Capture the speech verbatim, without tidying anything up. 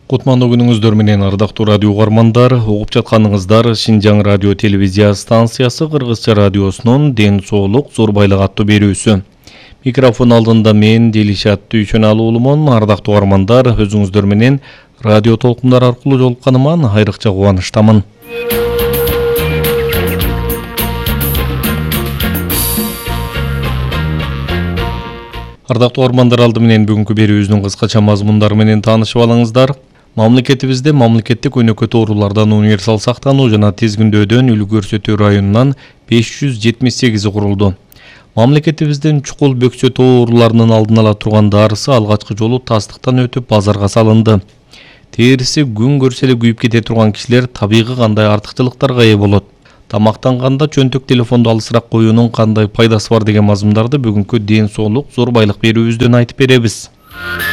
Кутмандуу күнүңүздөр менен ардактуу радио угармандар, угуп жатканыңыздар Шинжаң радио телевизия станциясы Кыргызча радиосунун Ден соолук зор байлык аттуу берүүсү. Микрофон алдында мен Делишат Дүйшөналуулумун. Ардактуу угармандар, өзүңүздөр менен радио толкундар аркылуу жолукканыма айрыкча кубанычтамын. Ардактуу угармандар, алды менен бүгүнкү берүүбүздүн кыскача мазмундары менен таанышып алыңыздар. Мамлекетибизде мамлекеттик өнөкөт оорулардан универсал сактануу жана тизгиндөөдөн үлгү көрсөтүү районунан беш жүз жетимиш сегизи курулду. Мамлекетибиздин чукул бөксөт ооруларынын алдын ала турган дарысы алгачкы жолу тастыктан өтүп базарга салынды. Териси күн көрсө эле күйүп кете турган кишилер табигый кандай артыкчылыктарга ээ болот? Тамактанганда чөнтөк телефонду алысыраак коюунун кандай пайдасы бар деген мазмундарды бүгүнкү Ден соолук зор байлык берүүбүздөн айтып беребиз.